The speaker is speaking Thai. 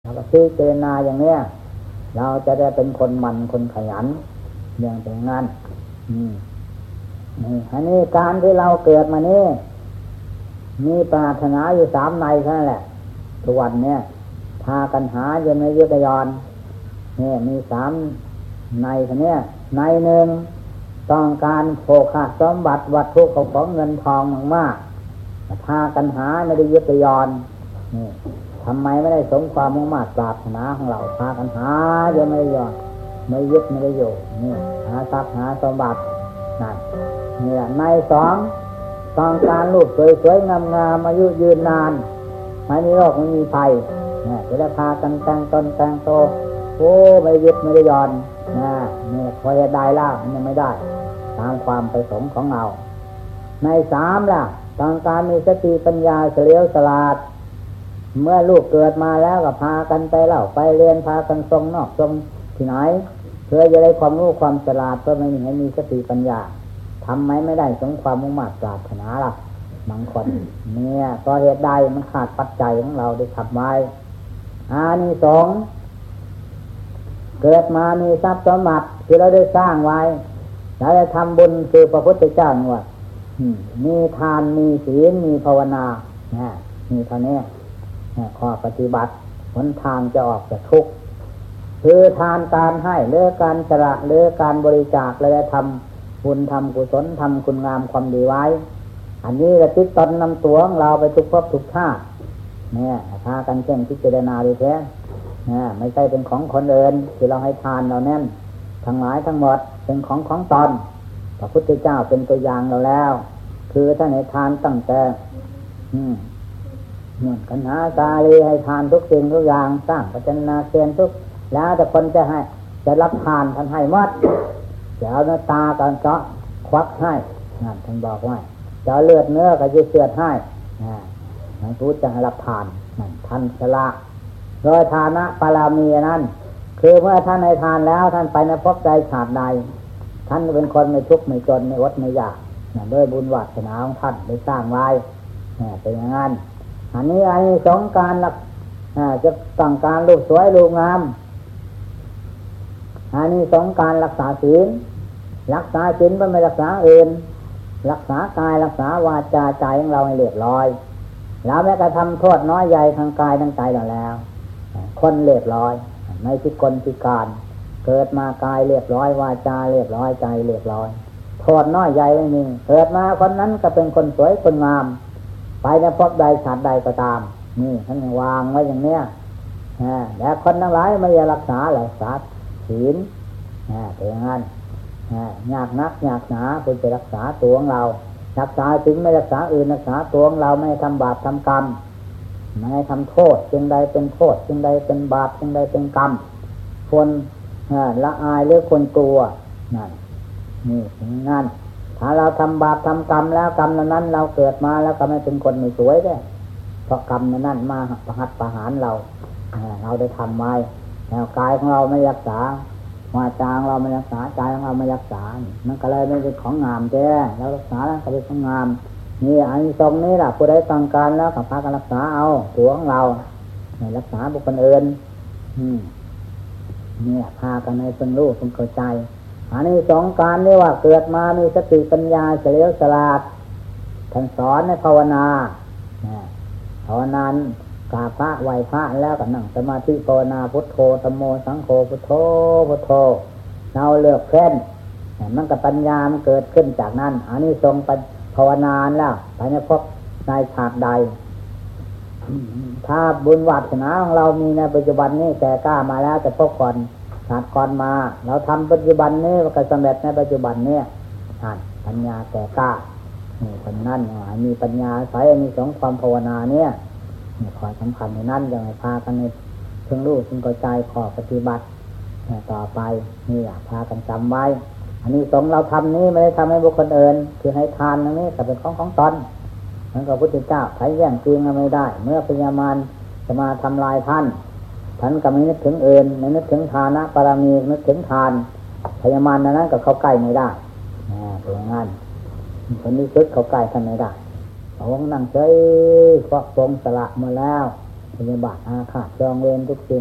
เราก็พิจารณาอย่างเนี้ยเราจะได้เป็นคนมันคนขยันอย่างเป็นงานอันนี้การที่เราเกิดมานี่มีปรารถนาอยู่3 ในแค่นั้นแหละทุกวันเนี่ยพากันหาอยู่ในยุทธยานเนี่ยมี3 ในคนเนี้ยในหนึ่งต้องการโภคสมบัติวัตถุของเงินทองมากๆพากันหาไม่ได้ยุทธยานนี่ทำไมไม่ได้สมความมุ่งมั่นปรารถนาของเราพากันหายังไม่ยอมไม่ยึดไม่ได้อยู่นี่หาทรัพย์หาสมบัตินั่นนี่แหละใน2ต้องการรูปสวยๆงามๆอายุยืนนานไม่มีโรคไม่มีภัยเนี่ยจะได้พากันแต่งตนแต่งโตโอ้ไม่ยึดไม่ได้ยอมนี่พอจะได้แล้วมันยังไม่ได้ตามความประสงค์ของเราใน3ล่ะต้องการมีสติปัญญาเฉลียวฉลาดเมื่อลูกเกิดมาแล้วก็พากันไปเล่าไปเรียนพากันทรงนอกทรงที่ไหนเพื่อจะได้ความรู้ความฉลาดเพื่อไม่ให้มีสติปัญญาทำไมไม่ได้สมความมุ่งมั่นปรารถนาล่ะบางคนเนี่ยก็เหตุใดมันขาดปัจจัยของเราได้ทำไว้อานิสงส์เกิดมามีทรัพย์สมบัติที่เราได้สร้างไว้เราได้ทำบุญคือพระพุทธเจ้าว่ามีทานมีศีลมีภาวนามีเท่านี้ข้อปฏิบัติหนทางจะออกจากทุกข์คือทานการให้หรือการสละหรือการบริจาคและทำบุญทำกุศลทำคุณงามความดีไว้อันนี้จะติดตนนำตัวของเราไปทุกภพทุกชาติเนี่ยพากันเช่นพิจารณาดูแท้ไม่ใช่เป็นของคนอื่นที่เราให้ทานเราแน่นทั้งหลายทั้งหมดเป็นของตนพระพุทธเจ้าเป็นตัวอย่างเราแล้วคือท่านให้ทานตั้งแต่กันหาสาลีให้ทานทุกสิ่งทุกอย่างสร้างปัจจนาเซียนทุกแล้วแต่คนจะให้จะรับทานท่านให้หมดจะเอาเนื้อตากันเจาะควักให้นั่นท่านบอกว่าจะเอาเลือดเนื้อก็จะเสือดให้ไม่พูดจะให้รับทานนั่นท่านสละโดยฐานะปารามีนั้นคือเมื่อท่านให้ทานแล้วท่านไปในภพใดชาติใดท่านเป็นคนไม่ทุกข์ไม่จนไม่อดไม่ยากด้วยบุญวาสนาของท่านได้สร้างไว้เป็นอย่างนั้นอันนี้สงการจะต้องการรูปสวยรูปงามอันนี้สงการรักษาศีลไม่รักษาอื่นรักษากายรักษาวาจาใจของเราให้เรียบร้อยแล้วแม้กระทำโทษน้อยใหญ่ทางกายทางใจเราแล้วคนเรียบร้อยไม่พิกลพิการเกิดมากายเรียบร้อยวาจาเรียบร้อยใจเรียบร้อยโทษน้อยใหญ่ไม่มีเกิดมาคนนั้นก็เป็นคนสวยคนงามไปในภพใดชาติใดก็ตามนี่ท่านวางไว้อย่างเนี้ยแต่คนทั้งหลายไม่รักษาศีลเป็นอย่างนั้นยากนักยากหนาเพื่อจะรักษาตัวของเรารักษาศีลไม่รักษาอื่นรักษาตัวของเราไม่ทำบาปทำกรรมไม่ทำโทษจึงใดเป็นโทษจึงใดเป็นบาปจึงใดเป็นกรรมคนละอายหรือคนกลัวนั่นนี่นั่นถ้าเราทำบาปทำกรรมแล้วกรรมนั้นเราเกิดมาแล้วก็ไม่เป็นคนไม่สวยได้เพราะกรรมนั้นมาประหัตประหารเราได้ทำไว้แล้วกายของเราไม่รักษาวาจาของเราไม่รักษาใจของเราไม่รักษามันก็เลยไม่เป็นของงามแท้แล้วรักษาแล้วก็เป็นของงามนี่อันตรงนี้แหละผู้ใดต้องการแล้วก็พากันรักษาเอาตัวของเราไม่รักษาบุคคลอื่นเนี่ยพากันให้เป็นรู้เป็นเข้าใจอันนี้สงการนี่ว่าเกิดมามีสติปัญญาเฉลียวฉลาดท่านสอนให้ภาวนาภาวนา ราพระไหวพระแล้วก็นั่งสมาธิภาวนาพุทโธธัมโมสังโฆพุทโธพุทโธเราเลือกเพ่นมันกับปัญญามันเกิดขึ้นจากนั้นอันนี้ทรงภาวนาแล้วภายในภพในชาติใดถ้าบุญวาสนาของเรามีในปัจจุบันนี้แก่กล้ามาแล้วแต่พบก่อนชาติก่อนมาเราทำปัจจุบันนี้ก็สำเร็จในปัจจุบันนี้ปัญญาแก่กล้าคนนั้นมีปัญญาใช้มีสองความภาวนาเนี่ยความสำคัญในนั้นอย่างไรพากันในเพิ่งรู้ซึ่งเข้าใจขอปฏิบัติต่อไปนี่พากันจำไว้อันนี้สงเราทำนี้ไม่ได้ทำให้บุคคลอื่นคือให้ทานตรงนี้แต่เป็นของตนเหมือนกับพุทธเจ้าใช้แย่งจริงไม่ได้เมื่อพญามารจะมาทำลายท่านก็ไม่นึกถึงอื่นไม่นึกถึงทานะปรามีนึกถึงทานพญามารนั้นก็เข้าใกล้ไม่ได้เป็นอย่างนั้นคนนี้ซึกเข้าใกล้ท่านไม่ได้พระองค์นั่งเฉยควักทรงสละมาแล้วพยาบาทอาฆาตจองเวรทุกสิ่ง